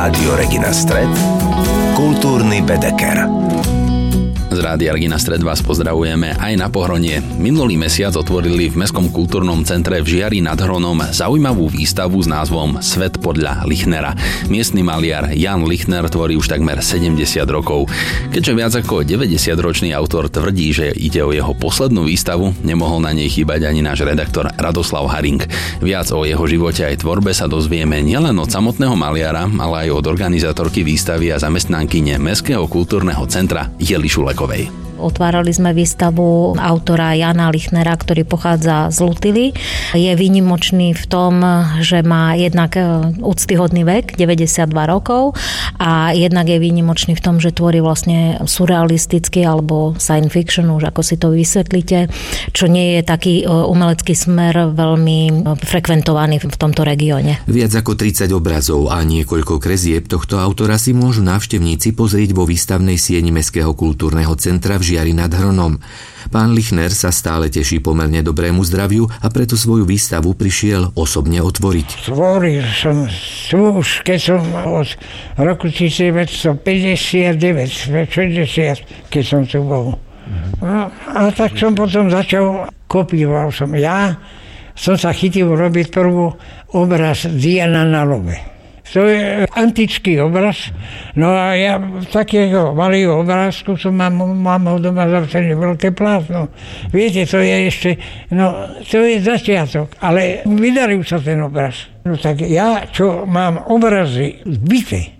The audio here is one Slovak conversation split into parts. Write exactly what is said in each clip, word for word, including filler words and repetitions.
Rádio Regina Stred, kultúrny bedeker. Z Rádia Regina Stred vás pozdravujeme aj na Pohronie. Minulý mesiac otvorili v Mestskom kultúrnom centre v Žiari nad Hronom zaujímavú výstavu s názvom Svet podľa Lichnera. Miestny maliar Jan Lichner tvorí už takmer sedemdesiat rokov. Keďže viac ako deväťdesiatročný autor tvrdí, že ide o jeho poslednú výstavu, nemohol na nej chýbať ani náš redaktor Radoslav Haring. Viac o jeho živote aj tvorbe sa dozvieme nielen od samotného maliara, ale aj od organizátorky výstavy a zamestnankyne Mestského kultúrneho centra Jely Šulekovej. Otvárali sme výstavu autora Jana Lichnera, ktorý pochádza z Lutily. Je výnimočný v tom, že má jednak úctyhodný vek, deväťdesiatdva rokov, a jednak je výnimočný v tom, že tvorí vlastne surrealistický alebo science fiction, už ako si to vysvetlíte, čo nie je taký umelecký smer veľmi frekventovaný v tomto regióne. Viac ako tridsať obrazov a niekoľko kresieb tohto autora si môžu návštevníci pozrieť vo výstavnej sieni Mestského kultúrneho centra v Žiari nad Hronom. Pán Lichner sa stále teší pomerne dobrému zdraviu a preto svoju výstavu prišiel osobne otvoriť. Tvoril som tu už, keď som od roku devätnásťstopäťdesiatdeväť šesťdesiat, keď som tu bol. No, a tak som potom začal, kopíroval som. Ja som sa chytil robiť prvú obraz Diana na love. To je antický obraz. No a ja takého malého obrázku som mám, mám ho doma zavřený veľké plátno. Viete, to je ešte, no to je začiatok, ale vydaril sa ten obraz. No tak ja, čo mám obrazy zbité,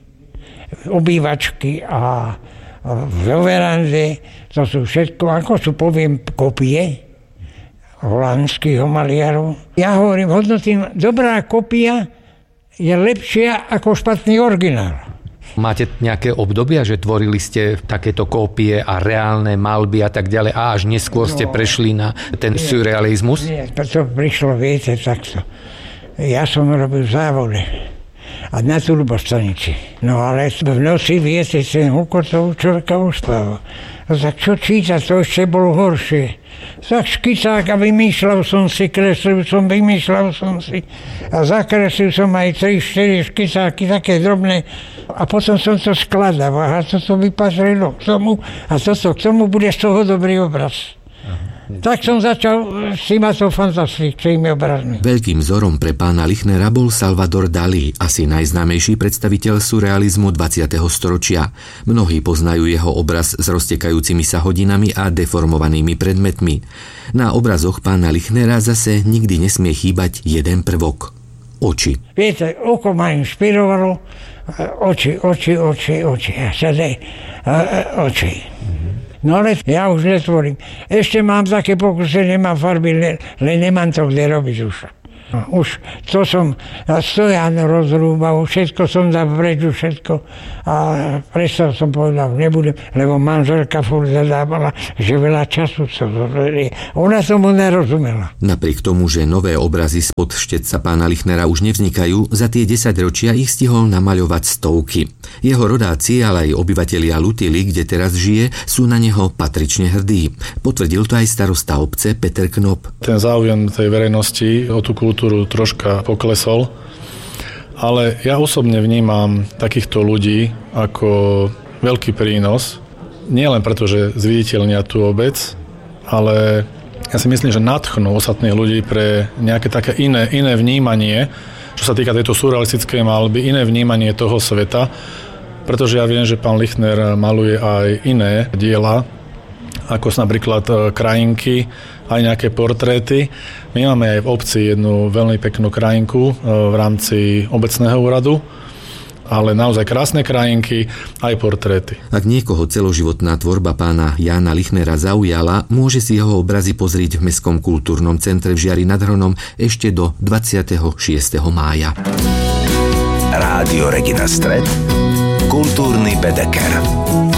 obývačky a v verande, to sú všetko, ako sú poviem, kopie holandských maliarov. Ja hovorím, hodnotím, dobrá kopia je lepšia ako špatný originál. Máte nejaké obdobia, že tvorili ste takéto kópie a reálne malby a tak ďalej a až neskôr ste no, prešli na ten nie, surrealizmus? Nie, to prišlo, viete, takto. Ja som robil závody a na turbostanici. No ale v noci, viete, ten hukot toho človeka uspával. No tak čo čítať, to ešte bolo horšie. Tak škicák a vymýšľal som si, kreslil som, vymýšľal som si a zakreslil som aj tri štyri škicáky, také drobné, a potom som to skladal a toto vypatrilo k tomu a toto k tomu bude z toho dobrý obraz. Tak som začal s týmato fantastickými obrazmi. Veľkým vzorom pre pána Lichnera bol Salvador Dalí, asi najznámejší predstaviteľ surrealizmu dvadsiateho storočia. Mnohí poznajú jeho obraz s roztekajúcimi sa hodinami a deformovanými predmetmi. Na obrazoch pána Lichnera zase nikdy nesmie chýbať jeden prvok. Oči. Viete, oko ma inšpirovalo, oči, oči, oči, oči, oči, oči. No ale ja už netvorím. Ešte mám také pokusy, nemám farby, len, len nemám to kde robiť už. No, už to som stojan rozrúbal, všetko som dal preč, všetko. A prestal som povedal, nebudem, lebo manželka furt zadávala, že veľa času to je. Ona tomu nerozumela. Napriek tomu, že nové obrazy spod štetca pána Lichnera už nevznikajú, za tie desaťročia ich stihol namaľovať stovky. Jeho rodáci, ale aj obyvatelia Lutily, kde teraz žije, sú na neho patrične hrdí. Potvrdil to aj starosta obce Peter Knop. Ten záujem tej verejnosti o tú kultúru troška poklesol, ale ja osobne vnímam takýchto ľudí ako veľký prínos, nielen preto, že zviditeľnia tú obec, ale ja si myslím, že nadchnú ostatných ľudí pre nejaké také iné, iné vnímanie, čo sa týka tejto surrealistickej malby, iné vnímanie toho sveta, pretože ja viem, že pán Lichner maluje aj iné diela, ako sú napríklad krajinky, aj nejaké portréty. My máme aj v obci jednu veľmi peknú krajinku v rámci obecného úradu, ale naozaj krásne krajinky, aj portréty. Ak niekoho celoživotná tvorba pána Jána Lichnera zaujala, môže si jeho obrazy pozrieť v Mestskom kultúrnom centre v Žiari nad Hronom ešte do dvadsiateho šiesteho mája. Rádio Regina Stred, kultúrny bedeker.